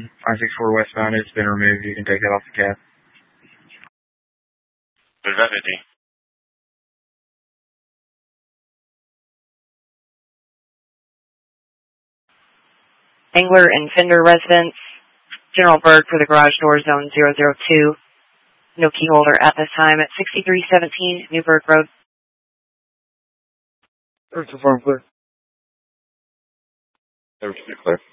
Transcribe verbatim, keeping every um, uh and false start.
five six four westbound, it's been removed. You can take that off the cab. There's that fifty. Angler and Fender residence. General Berg for the garage door, zone zero zero two. No key holder at this time at sixty-three seventeen Newburgh Road. First and clear. Everything clear.